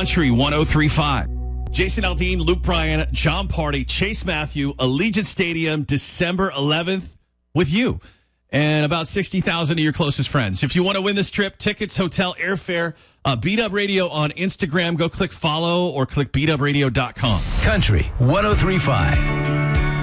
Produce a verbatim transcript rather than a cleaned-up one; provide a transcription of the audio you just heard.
Country one oh three point five. Jason Aldean, Luke Bryan, John Party, Chase Matthew, Allegiant Stadium, December eleventh with you and about sixty thousand of your closest friends. If you want to win this trip, tickets, hotel, airfare, uh, Beat Up Radio on Instagram. Go click follow or click beat up radio dot com. Country one oh three point five.